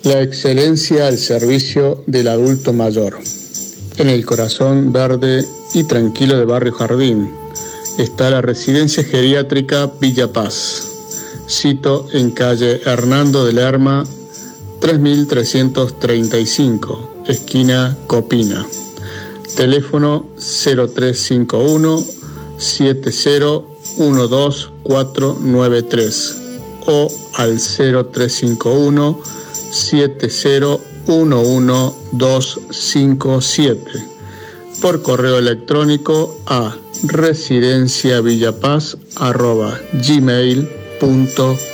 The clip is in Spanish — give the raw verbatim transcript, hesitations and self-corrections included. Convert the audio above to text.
La excelencia al servicio del adulto mayor. En el corazón verde y tranquilo de Barrio Jardín está la residencia geriátrica Villa Paz. Sito en calle Hernando de Lerma, tres mil trescientos treinta y cinco, esquina Copina. Teléfono cero tres cinco uno, siete cero uno dos cuatro nueve tres o al cero tres cinco uno, siete cero uno uno dos cinco siete. Por correo electrónico a residenciavillapaz arroba gmail punto com.